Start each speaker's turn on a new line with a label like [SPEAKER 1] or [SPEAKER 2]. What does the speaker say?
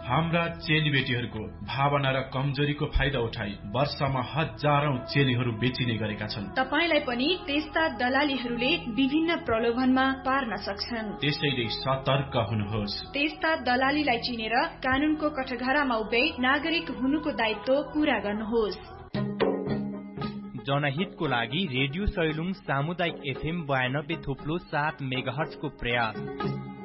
[SPEAKER 1] हाम्रा चेलीबेटीहरूको भावना र कमजोरीको फाइदा उठाई वर्षमा हजारौं चेलीहरू बेचिने गरेका छन्।
[SPEAKER 2] तपाईलाई पनि त्यस्ता दलालीहरूले विभिन्न प्रलोभनमा पार्न सक्छन्।
[SPEAKER 1] त्यसैले सतर्क हुनुहोस्।
[SPEAKER 2] त्यस्ता दलालीलाई चिनेर कानूनको कठघरामा उभ्याई नागरिक हुनुको दायित्व पूरा गर्नुहोस्।
[SPEAKER 3] जनहितको लागि रेडियो सैलुङ सामुदायिक FM 92.7 मेगाहर्जको प्रयास।